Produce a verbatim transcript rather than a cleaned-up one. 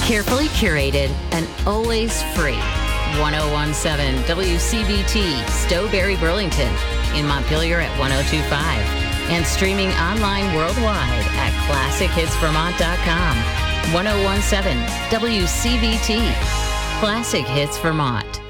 Carefully curated and always free. ten seventeen W C B T, Stowberry, Burlington. In Montpelier at ten twenty-five. And streaming online worldwide at classic hits vermont dot com. ten seventeen W C B T. Classic Hits Vermont.